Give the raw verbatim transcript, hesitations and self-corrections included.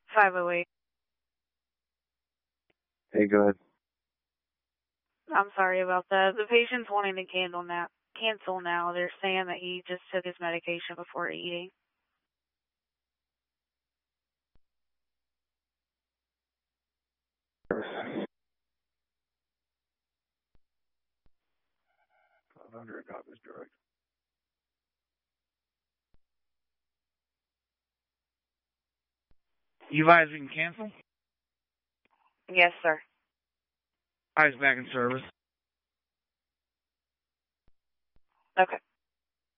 five oh eight. Hey, go ahead. I'm sorry about that. The patient's wanting to cancel now. Cancel now. They're saying that he just took his medication before eating. five hundred copies direct. You guys can cancel? Yes, sir. I was back in service. Okay.